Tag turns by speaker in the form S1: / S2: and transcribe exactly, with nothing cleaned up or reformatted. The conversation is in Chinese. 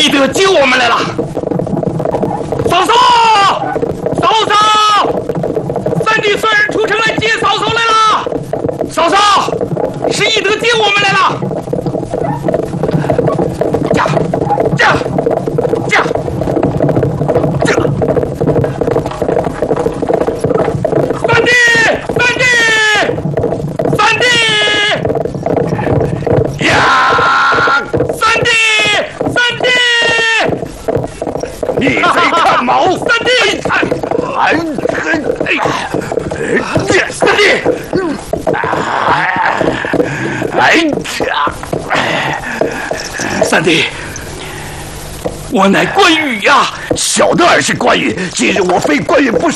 S1: 翼德救我们来了。嫂嫂，嫂嫂，三弟孙儿出城来接嫂嫂来了。嫂嫂，是翼德接我们来了。驾驾驾驾！三弟，三弟，三弟！呀！三弟，三弟！你在看毛？三弟，哎哎哎！三弟，哎呀！三弟，我乃关羽呀！
S2: 小的儿是关羽，今日我非关羽不。